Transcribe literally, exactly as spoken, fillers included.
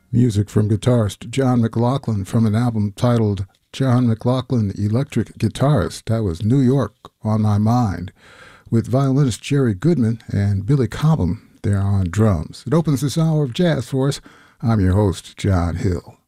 Music from guitarist John McLaughlin from an album titled John McLaughlin Electric Guitarist. That was New York on My Mind, with violinist Jerry Goodman and Billy Cobham there on drums. It opens this hour of jazz for us. I'm your host, John Hill.